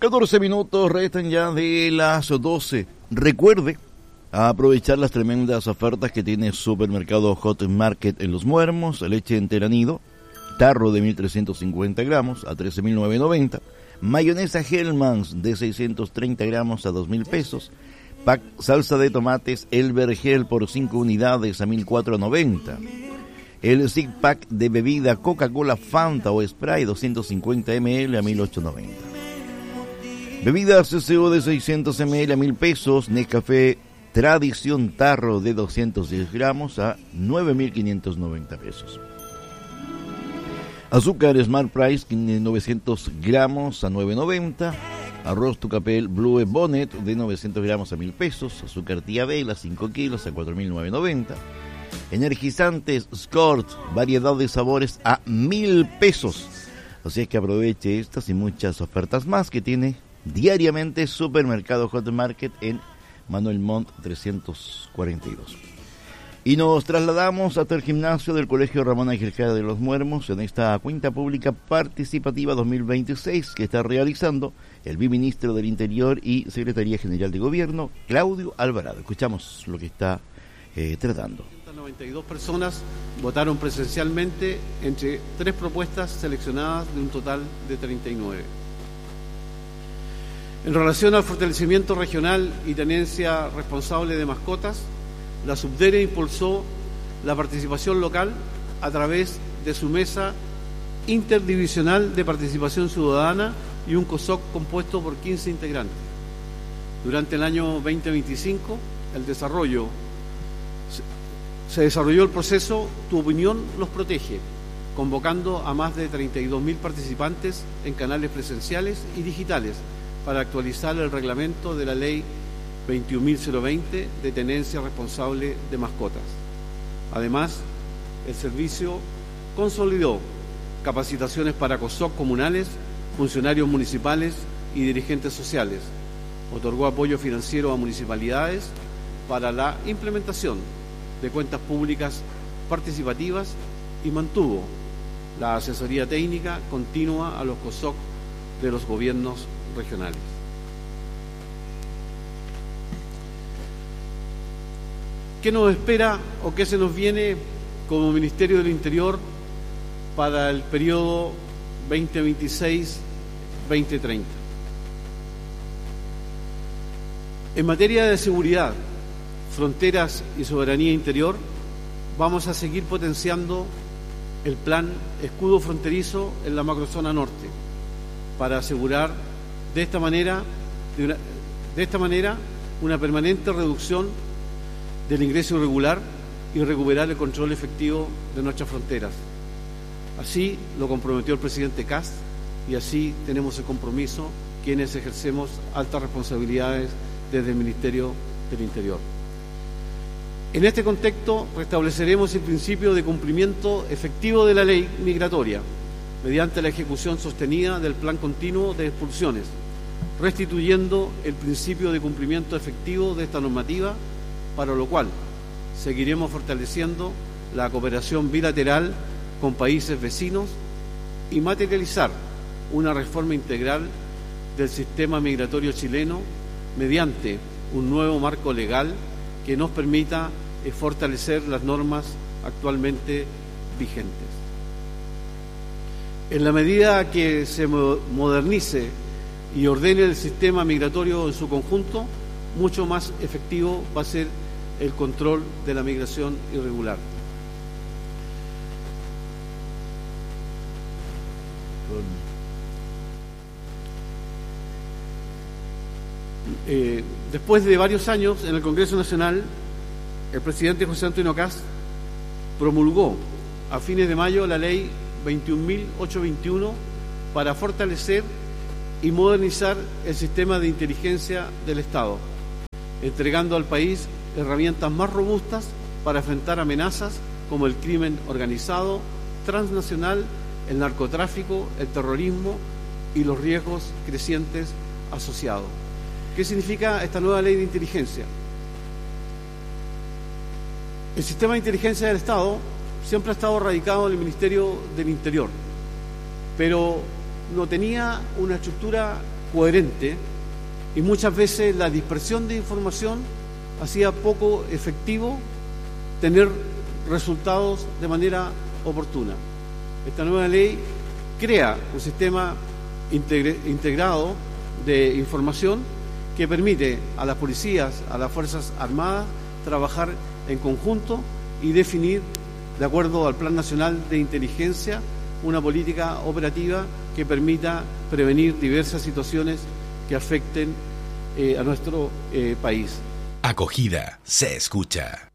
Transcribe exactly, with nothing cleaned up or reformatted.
catorce minutos restan ya de las doce. Recuerde a aprovechar las tremendas ofertas que tiene Supermercado Hot Market en Los Muermos. Leche entera nido, tarro de mil trescientos cincuenta gramos a trece mil novecientos noventa. Mayonesa Hellmann's de seiscientos treinta gramos a dos mil pesos. Pack salsa de tomates El Vergel por cinco unidades a mil cuatrocientos noventa. El Zig Pack de bebida Coca-Cola Fanta o Sprite doscientos cincuenta mililitros a mil ochocientos noventa. Bebidas C C O de seiscientos mililitros a mil pesos. Nescafé Tradición Tarro de doscientos diez gramos a nueve mil quinientos noventa pesos. Azúcar Smart Price novecientos gramos a nueve noventa. Arroz Tucapel Blue Bonnet de novecientos gramos a mil pesos. Azúcar Tía Vela cinco kilos a cuatro mil novecientos noventa. Energizantes Scott, variedad de sabores a mil pesos. Así es que aproveche estas y muchas ofertas más que tiene diariamente Supermercado Hot Market en Manuel Montt trescientos cuarenta y dos. Y nos trasladamos hasta el gimnasio del Colegio Ramón Ángel Jara de Los Muermos en esta cuenta pública participativa dos mil veintiséis que está realizando el viceministro del Interior y Secretaría General de Gobierno, Claudio Alvarado. Escuchamos lo que está eh, tratando. noventa y dos personas votaron presencialmente entre tres propuestas seleccionadas de un total de treinta y nueve. En relación al fortalecimiento regional y tenencia responsable de mascotas, la Subdere impulsó la participación local a través de su mesa interdivisional de participación ciudadana y un COSOC compuesto por quince integrantes. Durante el año veinte veinticinco, el desarrollo se desarrolló el proceso Tu Opinión Los Protege, convocando a más de treinta y dos mil participantes en canales presenciales y digitales para actualizar el reglamento de la Ley veintiún mil veinte de tenencia responsable de mascotas. Además, el servicio consolidó capacitaciones para COSOC comunales, funcionarios municipales y dirigentes sociales. Otorgó apoyo financiero a municipalidades para la implementación de cuentas públicas participativas y mantuvo la asesoría técnica continua a los COSOC de los gobiernos regionales. ¿Qué nos espera o qué se nos viene como Ministerio del Interior para el periodo veinte veintiséis veinte treinta? En materia de seguridad, fronteras y soberanía interior, vamos a seguir potenciando el plan Escudo Fronterizo en la macrozona norte para asegurar de esta manera, de, una, de esta manera una permanente reducción del ingreso irregular y recuperar el control efectivo de nuestras fronteras. Así lo comprometió el presidente Kast y así tenemos el compromiso quienes ejercemos altas responsabilidades desde el Ministerio del Interior. En este contexto restableceremos el principio de cumplimiento efectivo de la ley migratoria mediante la ejecución sostenida del plan continuo de expulsiones, restituyendo el principio de cumplimiento efectivo de esta normativa, para lo cual seguiremos fortaleciendo la cooperación bilateral con países vecinos y materializar una reforma integral del sistema migratorio chileno mediante un nuevo marco legal que nos permita fortalecer las normas actualmente vigentes. En la medida que se modernice y ordene el sistema migratorio en su conjunto, mucho más efectivo va a ser el control de la migración irregular. Eh, después de varios años en el Congreso Nacional, el presidente José Antonio Kast promulgó a fines de mayo la ley veintiún mil ochocientos veintiuno para fortalecer y modernizar el sistema de inteligencia del Estado, entregando al país herramientas más robustas para enfrentar amenazas como el crimen organizado, transnacional, el narcotráfico, el terrorismo y los riesgos crecientes asociados. ¿Qué significa esta nueva ley de inteligencia? El sistema de inteligencia del Estado siempre ha estado radicado en el Ministerio del Interior, pero no tenía una estructura coherente, y muchas veces la dispersión de información hacía poco efectivo tener resultados de manera oportuna. Esta nueva ley crea un sistema integre, integrado de información que permite a las policías, a las Fuerzas Armadas, trabajar en conjunto y definir, de acuerdo al Plan Nacional de Inteligencia, una política operativa que permita prevenir diversas situaciones que afecten eh, a nuestro eh, país. Acogida se escucha.